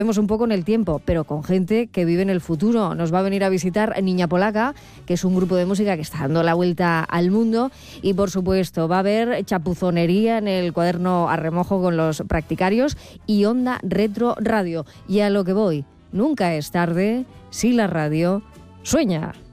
Vemos un poco en el tiempo, pero con gente que vive en el futuro. Nos va a venir a visitar Niña Polaca, que es un grupo de música que está dando la vuelta al mundo, y por supuesto va a haber chapuzonería en el cuaderno a remojo con los practicarios y Onda Retro Radio. Y a lo que voy, nunca es tarde si la radio sueña.